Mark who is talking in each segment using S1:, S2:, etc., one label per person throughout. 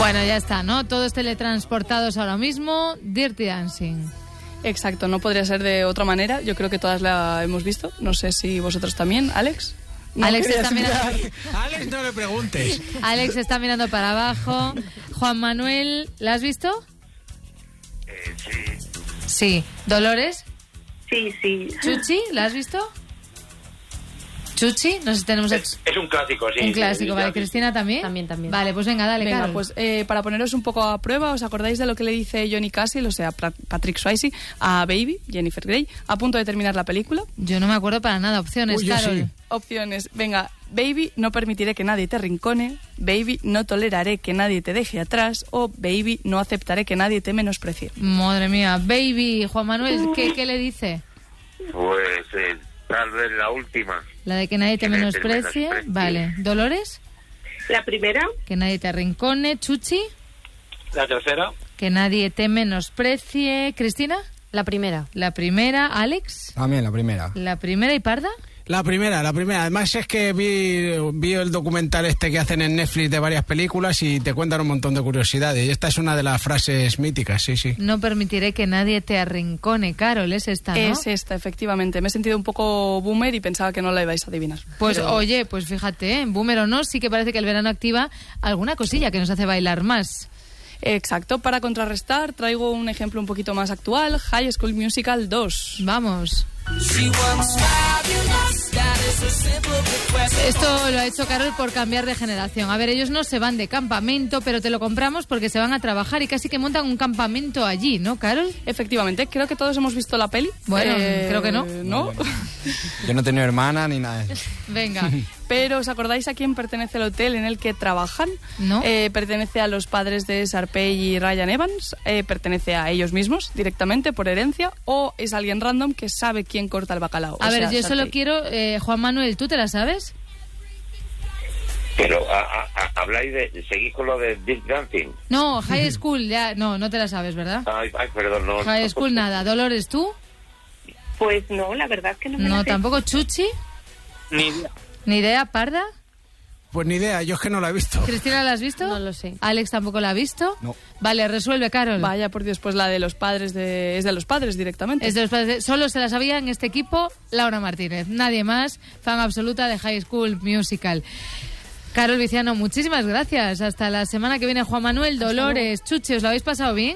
S1: Bueno, ya está, ¿no? Todos teletransportados ahora mismo. Dirty Dancing.
S2: Exacto, no podría ser de otra manera. Yo creo que todas la hemos visto. No sé si vosotros también, Alex.
S1: No, Alex está mirando.
S3: Alex, no le preguntes.
S1: Alex está mirando para abajo. Juan Manuel, ¿la has visto?
S4: Sí.
S1: Sí. ¿Dolores?
S5: Sí.
S1: ¿Chuchi, la has visto? ¿Chuchi? No sé si tenemos...
S4: Es un clásico, sí.
S1: Un clásico, vale. ¿Cristina también?
S6: También.
S1: Vale, pues venga, dale, Carol.
S2: Pues para poneros un poco a prueba, ¿os acordáis de lo que le dice Johnny Castle, o sea, Patrick Swayze, a Baby, Jennifer Grey, a punto de terminar la película?
S1: Yo no me acuerdo para nada. Opciones, Carol.
S3: Sí.
S2: Opciones. Venga, Baby, no permitiré que nadie te rincone. Baby, no toleraré que nadie te deje atrás. O Baby, no aceptaré que nadie te menosprecie.
S1: Madre mía. Baby, Juan Manuel, ¿qué le dice?
S4: Pues tal vez la última.
S1: La de que nadie te menosprecie. Vale. ¿Dolores?
S5: La primera.
S1: Que nadie te arrincone. ¿Chuchi?
S4: La tercera.
S1: Que nadie te menosprecie. ¿Cristina?
S6: La primera.
S1: La primera. ¿Alex?
S3: También la primera.
S1: La primera. ¿Y Parda?
S3: La primera. Además es que vi el documental este que hacen en Netflix de varias películas y te cuentan un montón de curiosidades. Y esta es una de las frases míticas, sí.
S1: No permitiré que nadie te arrincone, Carol, es esta, ¿no?
S2: Es esta, efectivamente. Me he sentido un poco boomer y pensaba que no la ibais a adivinar.
S1: Pues oye, pues fíjate, boomer o no, sí que parece que el verano activa alguna cosilla que nos hace bailar más.
S2: Exacto, para contrarrestar traigo un ejemplo un poquito más actual, High School Musical 2.
S1: Vamos. Esto lo ha hecho Carol por cambiar de generación. A ver, ellos no se van de campamento, pero te lo compramos porque se van a trabajar y casi que montan un campamento allí, ¿no, Carol?
S2: Efectivamente, creo que todos hemos visto la peli.
S1: Bueno, creo que no.
S2: ¿No?
S3: Yo no he tenido hermana ni nada de eso.
S1: Venga.
S2: Pero ¿os acordáis a quién pertenece el hotel en el que trabajan?
S1: No.
S2: Pertenece a los padres de Sharpay y Ryan Evans, pertenece a ellos mismos directamente por herencia, o es alguien random que sabe quién corta el bacalao.
S1: A ver, yo solo quiero... Juan Manuel, ¿tú te la sabes?
S4: Pero habláis de... ¿Seguís con lo de Dirty Dancing?
S1: No, High School, ya... No te la sabes, ¿verdad?
S4: Ay, perdón, no.
S1: High School nada. ¿Dolores, tú?
S5: Pues no, la verdad es que no me la sé.
S1: ¿Tampoco Chuchi?
S4: Ni idea.
S1: ¿Ni idea, Parda?
S3: Pues ni idea, yo es que no la he visto.
S1: ¿Cristina la has visto?
S6: No lo sé.
S1: ¿Alex tampoco la ha visto?
S3: No.
S1: Vale, resuelve, Carol.
S2: Vaya, por Dios, pues la de los padres es de los padres directamente.
S1: Es de los padres. Solo se la sabía en este equipo Laura Martínez. Nadie más, fan absoluta de High School Musical. Carol Viciano, muchísimas gracias. Hasta la semana que viene. Juan Manuel, Dolores, Chuchi, ¿os lo habéis pasado bien?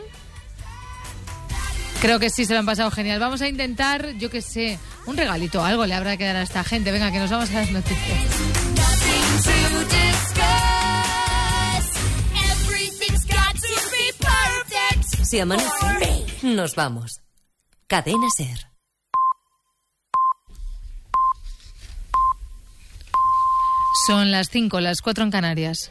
S1: Creo que sí, se lo han pasado genial. Vamos a intentar, yo qué sé, un regalito, algo le habrá que dar a esta gente. Venga, que nos vamos a las noticias.
S7: Si amanece, nos vamos. Cadena SER.
S1: Son las 5, las 4 en Canarias.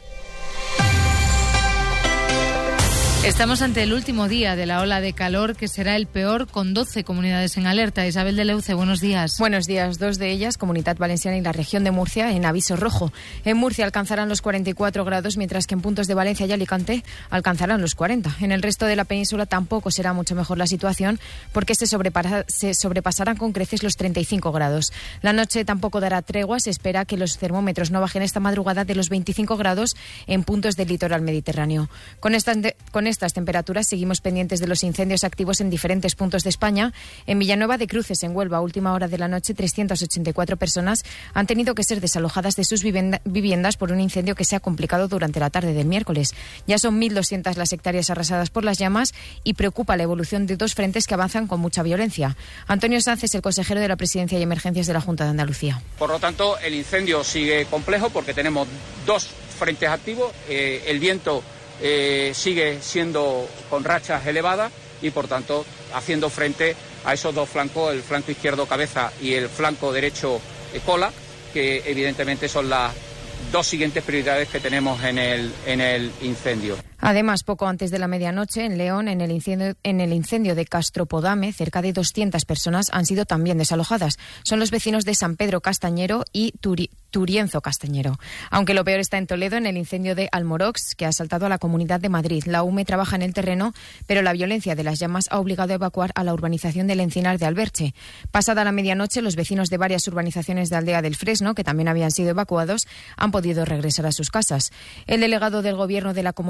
S1: Estamos ante el último día de la ola de calor, que será el peor, con 12 comunidades en alerta. Isabel de Leuce, buenos días.
S8: Buenos días. 2 de ellas, Comunidad Valenciana y la región de Murcia, en aviso rojo. En Murcia alcanzarán los 44 grados, mientras que en puntos de Valencia y Alicante alcanzarán los 40. En el resto de la península tampoco será mucho mejor la situación, porque se sobrepasarán con creces los 35 grados. La noche tampoco dará tregua. Se espera que los termómetros no bajen esta madrugada de los 25 grados en puntos del litoral mediterráneo. Con estas temperaturas seguimos pendientes de los incendios activos en diferentes puntos de España. En Villanueva de Cruces, en Huelva, a última hora de la noche, 384 personas han tenido que ser desalojadas de sus viviendas por un incendio que se ha complicado durante la tarde del miércoles. Ya son 1.200 las hectáreas arrasadas por las llamas y preocupa la evolución de 2 frentes que avanzan con mucha violencia. Antonio Sanz es el consejero de la Presidencia y Emergencias de la Junta de Andalucía.
S9: Por lo tanto, el incendio sigue complejo porque tenemos 2 frentes activos, el viento sigue siendo con rachas elevadas y, por tanto, haciendo frente a esos 2 flancos, el flanco izquierdo cabeza y el flanco derecho cola, que evidentemente son las 2 siguientes prioridades que tenemos en el incendio.
S8: Además, poco antes de la medianoche, en León, en el incendio de Castropodame, cerca de 200 personas han sido también desalojadas. Son los vecinos de San Pedro Castañero y Turienzo Castañero. Aunque lo peor está en Toledo, en el incendio de Almorox, que ha asaltado a la Comunidad de Madrid. La UME trabaja en el terreno, pero la violencia de las llamas ha obligado a evacuar a la urbanización del Encinar de Alberche. Pasada la medianoche, los vecinos de varias urbanizaciones de Aldea del Fresno, que también habían sido evacuados, han podido regresar a sus casas. El delegado del Gobierno de la Comunidad de Madrid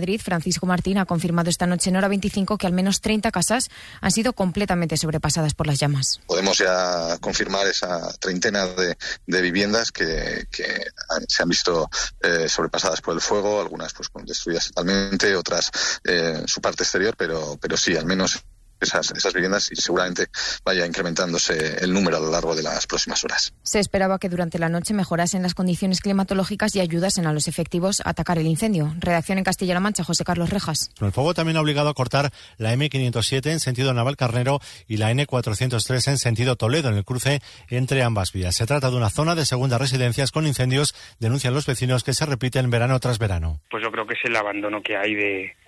S8: Madrid, Francisco Martín, ha confirmado esta noche en Hora 25 que al menos 30 casas han sido completamente sobrepasadas por las llamas.
S6: Podemos ya confirmar esa treintena de viviendas que se han visto sobrepasadas por el fuego, algunas pues destruidas totalmente, otras en su parte exterior, pero sí, al menos esas viviendas, y seguramente vaya incrementándose el número a lo largo de las próximas horas.
S8: Se esperaba que durante la noche mejorasen las condiciones climatológicas y ayudasen a los efectivos a atacar el incendio. Redacción en Castilla-La Mancha, José Carlos Rejas.
S10: El fuego también ha obligado a cortar la M507 en sentido Navalcarnero y la N403 en sentido Toledo, en el cruce entre ambas vías. Se trata de una zona de segundas residencias con incendios, denuncian los vecinos, que se repiten verano tras verano.
S11: Pues yo creo que es el abandono que hay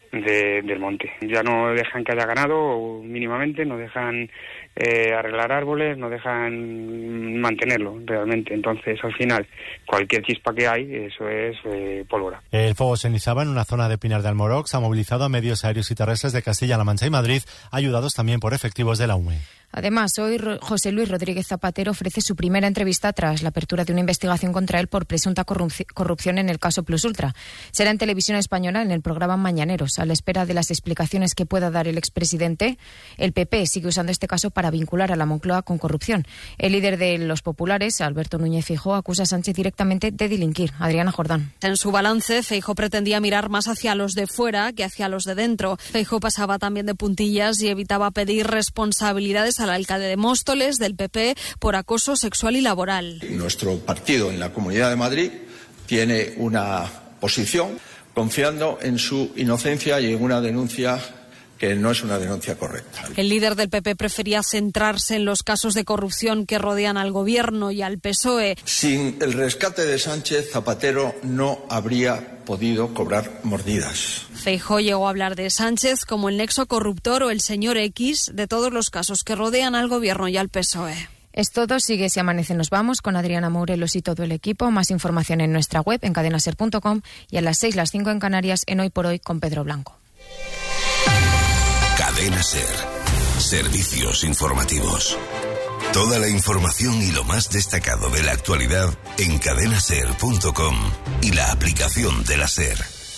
S11: del monte. Ya no dejan que haya ganado mínimamente, no dejan arreglar árboles, no dejan mantenerlo realmente. Entonces, al final, cualquier chispa que hay, eso es pólvora.
S10: El fuego se iniciaba en una zona de Pinar de Almorox, ha movilizado a medios aéreos y terrestres de Castilla-La Mancha y Madrid, ayudados también por efectivos de la UME.
S8: Además, hoy José Luis Rodríguez Zapatero ofrece su primera entrevista tras la apertura de una investigación contra él por presunta corrupción en el caso Plus Ultra. Será en Televisión Española en el programa Mañaneros. A la espera de las explicaciones que pueda dar el expresidente, el PP sigue usando este caso para vincular a la Moncloa con corrupción. El líder de los populares, Alberto Núñez Feijóo, acusa a Sánchez directamente de delinquir. Adriana Jordán.
S12: En su balance, Feijóo pretendía mirar más hacia los de fuera que hacia los de dentro. Feijóo pasaba también de puntillas y evitaba pedir responsabilidades al alcalde de Móstoles, del PP, por acoso sexual y laboral.
S13: Nuestro partido en la Comunidad de Madrid tiene una posición confiando en su inocencia y en una denuncia que no es una denuncia correcta.
S12: El líder del PP prefería centrarse en los casos de corrupción que rodean al gobierno y al PSOE.
S13: Sin el rescate de Sánchez, Zapatero no habría podido cobrar mordidas.
S12: Feijóo llegó a hablar de Sánchez como el nexo corruptor o el señor X de todos los casos que rodean al gobierno y al PSOE.
S8: Es todo, sigue Si Amanece Nos Vamos con Adriana Morelos y todo el equipo. Más información en nuestra web en cadenaser.com y a las 6, las 5 en Canarias en Hoy por Hoy con Pedro Blanco.
S14: Cadena Ser. Servicios informativos. Toda la información y lo más destacado de la actualidad en cadenaser.com y la aplicación de la Ser.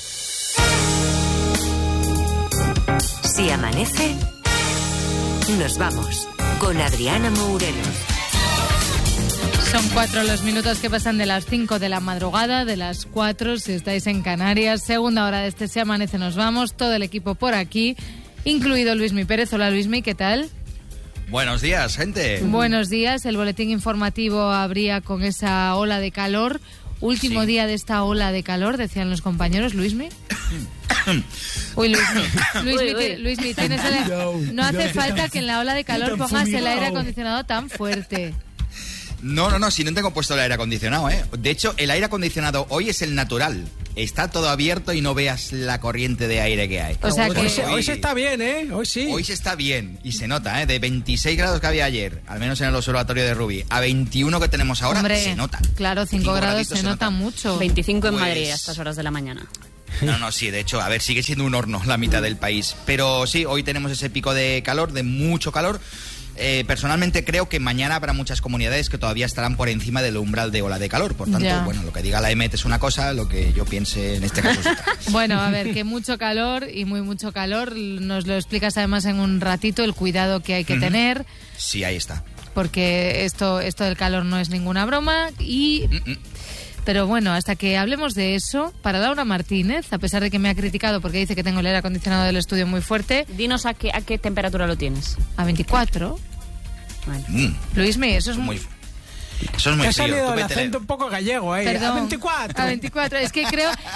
S7: Si amanece, nos vamos con Adriana Morelos.
S1: Son 4 los minutos que pasan de las 5 de la madrugada, de las 4 si estáis en Canarias. Segunda hora de este Si Amanece Nos Vamos. Todo el equipo por aquí, incluido Luismi Pérez. Hola Luismi, ¿qué tal?
S15: Buenos días, gente.
S1: Buenos días. El boletín informativo abría con esa ola de calor. Último día de esta ola de calor, decían los compañeros. Luismi. Uy, Luismi, tienes no hace falta que en la ola de calor pongas el aire acondicionado tan fuerte.
S15: No, si no tengo puesto el aire acondicionado, ¿eh? De hecho, el aire acondicionado hoy es el natural. Está todo abierto y no veas la corriente de aire que hay.
S3: O sea que hoy se está bien, ¿eh? Hoy sí.
S15: Hoy se está bien y se nota, ¿eh? De 26 grados que había ayer, al menos en el observatorio de Rubí, a 21 que tenemos ahora, se nota.
S1: Claro, 5 grados se nota mucho.
S16: 25 en Madrid a estas horas de la mañana.
S15: No, sí, de hecho, a ver, sigue siendo un horno la mitad del país. Pero sí, hoy tenemos ese pico de calor, de mucho calor. Personalmente creo que mañana habrá muchas comunidades que todavía estarán por encima del umbral de ola de calor. Por tanto, bueno, lo que diga la EMET es una cosa, lo que yo piense en este caso es otra.
S1: Bueno, a ver, que mucho calor y mucho calor. Nos lo explicas además en un ratito, el cuidado que hay que tener.
S15: Sí, ahí está.
S1: Porque esto del calor no es ninguna broma y... Pero bueno, hasta que hablemos de eso, para Laura Martínez, a pesar de que me ha criticado porque dice que tengo el aire acondicionado del estudio muy fuerte...
S16: Dinos a qué temperatura lo tienes.
S1: A 24. Vale. Luismi, eso es muy...
S15: Eso es muy
S3: frío. Ha salido el acento un poco gallego ahí.
S1: Perdón,
S3: a 24.
S1: A 24. Es que creo